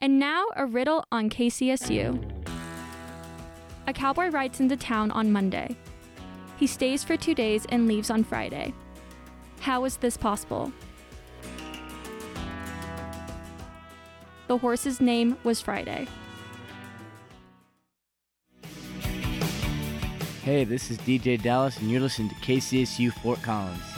And now a riddle on KCSU. A cowboy rides into town on Monday. He stays for 2 days and leaves on Friday. How is this possible? The horse's name was Friday. Hey, this is DJ Dallas, and you're listening to KCSU Fort Collins.